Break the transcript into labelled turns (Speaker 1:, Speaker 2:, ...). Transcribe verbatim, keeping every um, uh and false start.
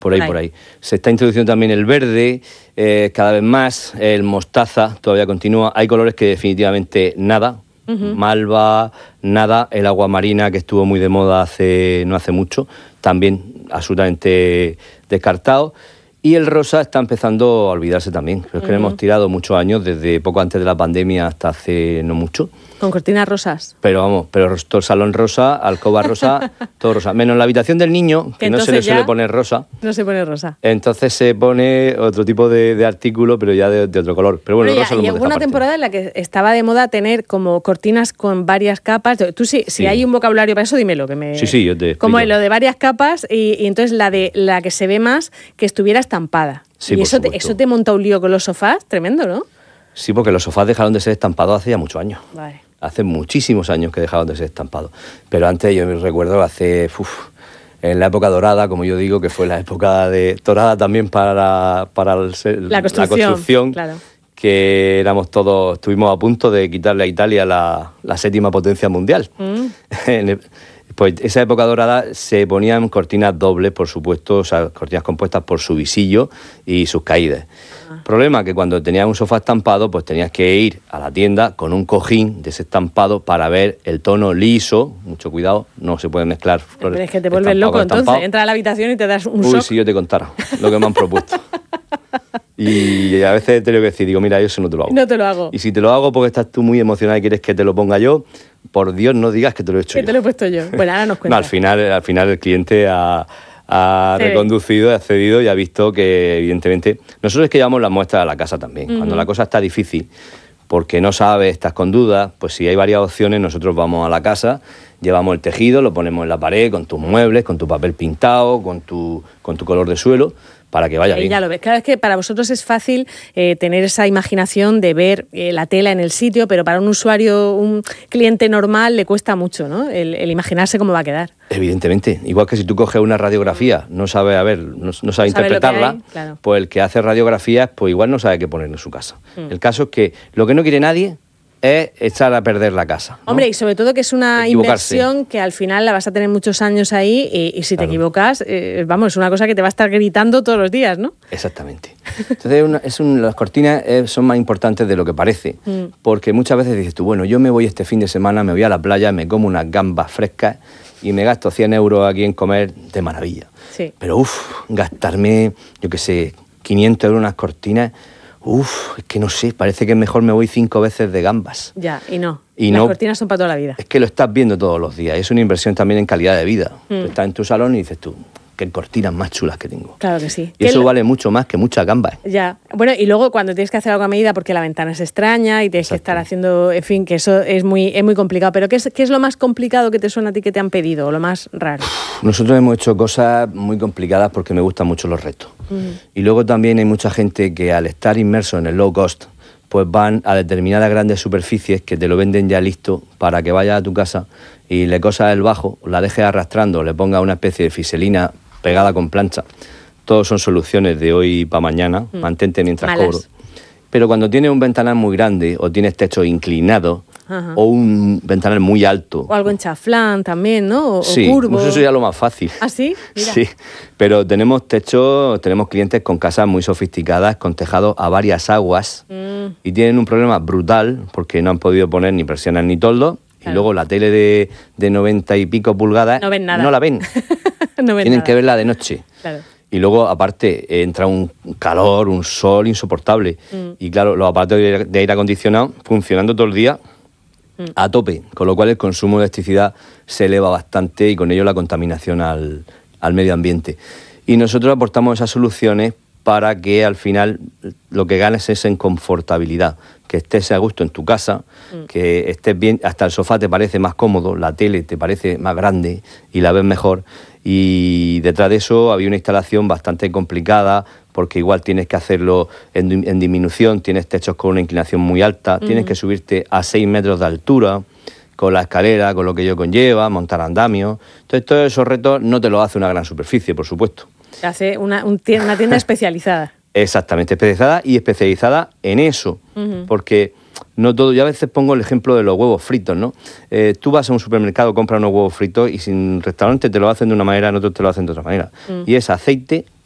Speaker 1: Por ahí, por ahí. Se está introduciendo también el verde, eh, cada vez más, el mostaza todavía continúa. Hay colores que definitivamente nada, uh-huh. Malva, nada, el agua marina que estuvo muy de moda hace no hace mucho, también absolutamente descartado. Y el rosa está empezando a olvidarse también. Pero es que uh-huh. hemos tirado muchos años, desde poco antes de la pandemia hasta hace no mucho.
Speaker 2: Con cortinas rosas.
Speaker 1: Pero vamos, pero todo el salón rosa, alcoba rosa, todo rosa. Menos la habitación del niño, que no se le suele poner rosa.
Speaker 2: No se pone rosa.
Speaker 1: Entonces se pone otro tipo de, de artículo, pero ya de, de otro color. Pero bueno,
Speaker 2: pero
Speaker 1: el rosa
Speaker 2: ya,
Speaker 1: lo
Speaker 2: y hubo una temporada en la que estaba de moda tener como cortinas con varias capas. Tú sí, si sí. hay un vocabulario para eso, dímelo. Que me...
Speaker 1: Sí, sí, yo te explico.
Speaker 2: Como lo de varias capas y, y entonces la de la que se ve más, que estuviera estampada.
Speaker 1: Sí,
Speaker 2: y eso te, eso te monta un lío con los sofás, tremendo, ¿no?
Speaker 1: Sí, porque los sofás dejaron de ser estampados hace ya muchos años.
Speaker 2: Vale.
Speaker 1: Hace muchísimos años que dejaron de ser estampados. Pero antes yo me recuerdo hace... Uf, en la época dorada, como yo digo, que fue la época de dorada también para, para el,
Speaker 2: la construcción,
Speaker 1: la construcción
Speaker 2: claro.
Speaker 1: Que éramos todos, estuvimos a punto de quitarle a Italia la, la séptima potencia mundial. Mm. Pues esa época dorada se ponían cortinas dobles, por supuesto, o sea, cortinas compuestas por su visillo y sus caídas. Ah. Problema que cuando tenías un sofá estampado, pues tenías que ir a la tienda con un cojín de ese estampado para ver el tono liso. Mucho cuidado, no se puede mezclar.
Speaker 2: Pero es que te vuelves loco, entonces entras a la habitación y te das un
Speaker 1: Uy,
Speaker 2: shock.
Speaker 1: si yo te contara lo que me han propuesto. Y a veces te lo que decir, digo, mira, yo eso no te lo hago.
Speaker 2: No te lo hago.
Speaker 1: Y si te lo hago porque estás tú muy emocionada y quieres que te lo ponga yo, por Dios, no digas que te lo he hecho
Speaker 2: que
Speaker 1: yo.
Speaker 2: Que te lo he puesto yo. Bueno, ahora nos cuentas.
Speaker 1: No, al final, al final el cliente ha, ha sí. reconducido, ha cedido y ha visto que, evidentemente... Nosotros es que llevamos las muestras a la casa también. Uh-huh. Cuando la cosa está difícil, porque no sabes, estás con dudas, pues si hay varias opciones, nosotros vamos a la casa, llevamos el tejido, lo ponemos en la pared, con tus muebles, con tu papel pintado, con tu, con tu color de suelo, para que vaya
Speaker 2: Ahí
Speaker 1: bien.
Speaker 2: Ya lo ves. Claro, es que para vosotros es fácil eh, tener esa imaginación de ver eh, la tela en el sitio, pero para un usuario, un cliente normal, le cuesta mucho, ¿no? El, el imaginarse cómo va a quedar.
Speaker 1: Evidentemente. Igual que si tú coges una radiografía, no sabe, a ver, no, no sabe
Speaker 2: no sabe
Speaker 1: interpretarla,
Speaker 2: hay, claro.
Speaker 1: Pues el que hace radiografías, pues igual no sabe qué poner en su casa. Mm. El caso es que lo que no quiere nadie es echar a perder la casa, ¿no?
Speaker 2: Hombre, y sobre todo que es una inversión que al final la vas a tener muchos años ahí y, y si claro. te equivocas, eh, vamos, es una cosa que te va a estar gritando todos los días, ¿no?
Speaker 1: Exactamente. Entonces una, es un, las cortinas eh, son más importantes de lo que parece, mm. porque muchas veces dices tú, bueno, yo me voy este fin de semana, me voy a la playa, me como unas gambas frescas y me gasto cien euros aquí en comer de maravilla.
Speaker 2: Sí.
Speaker 1: Pero uff, gastarme, yo qué sé, quinientos euros en unas cortinas... Uf, es que no sé, parece que mejor me voy cinco veces de gambas.
Speaker 2: Ya, y no.
Speaker 1: Y
Speaker 2: Las
Speaker 1: no,
Speaker 2: cortinas son para toda la vida.
Speaker 1: Es que lo estás viendo todos los días. Es una inversión también en calidad de vida. Mm. Estás en tu salón y dices tú, qué cortinas más chulas que tengo.
Speaker 2: Claro que sí.
Speaker 1: Y eso lo... vale mucho más que muchas gambas.
Speaker 2: Ya. Bueno, y luego cuando tienes que hacer algo a medida porque la ventana es extraña y tienes Exacto. que estar haciendo, en fin, que eso es muy, es muy complicado. Pero ¿qué es, qué es lo más complicado que te suena a ti que te han pedido o lo más raro?
Speaker 1: Nosotros hemos hecho cosas muy complicadas porque me gustan mucho los retos. Uh-huh. Y luego también hay mucha gente que al estar inmerso en el low cost, pues van a determinadas grandes superficies que te lo venden ya listo para que vayas a tu casa y le cosas el bajo, la dejes arrastrando, le pongas una especie de fiselina pegada con plancha. Todos son soluciones de hoy para mañana, uh-huh. mantente mientras
Speaker 2: Malas.
Speaker 1: cobro. Pero cuando tienes un ventanal muy grande o tienes techo inclinado, Ajá. o un ventanal muy alto.
Speaker 2: O algo en chaflán también, ¿no? O,
Speaker 1: sí,
Speaker 2: o curvo.
Speaker 1: Eso sería lo más fácil.
Speaker 2: ¿Ah, sí? Mira.
Speaker 1: Sí, pero tenemos techos, tenemos clientes con casas muy sofisticadas, con tejados a varias aguas, mm. y tienen un problema brutal porque no han podido poner ni persianas ni toldos, claro. y luego la tele de, de noventa y pico pulgadas
Speaker 2: no, ven nada.
Speaker 1: no la ven.
Speaker 2: no ven
Speaker 1: Tienen
Speaker 2: nada.
Speaker 1: que verla de noche.
Speaker 2: Claro.
Speaker 1: Y luego, aparte, entra un calor, un sol insoportable. Mm. Y claro, los aparatos de aire acondicionado funcionando todo el día mm. a tope, con lo cual el consumo de electricidad se eleva bastante y con ello la contaminación al, al medio ambiente. Y nosotros aportamos esas soluciones para que al final lo que ganes es en confortabilidad, que estés a gusto en tu casa, mm. que estés bien, hasta el sofá te parece más cómodo, la tele te parece más grande y la ves mejor. Y detrás de eso había una instalación bastante complicada porque igual tienes que hacerlo en, en disminución, tienes techos con una inclinación muy alta, uh-huh. tienes que subirte a seis metros de altura con la escalera, con lo que ello conlleva, montar andamios. Entonces todos esos retos no te los hace una gran superficie, por supuesto.
Speaker 2: Te hace una, un, una tienda especializada.
Speaker 1: Exactamente, especializada y especializada en eso, uh-huh. porque... No todo, yo a veces pongo el ejemplo de los huevos fritos, ¿no? Eh, tú vas a un supermercado, compras unos huevos fritos y sin restaurante te lo hacen de una manera, en otros te lo hacen de otra manera. Mm. Y es aceite,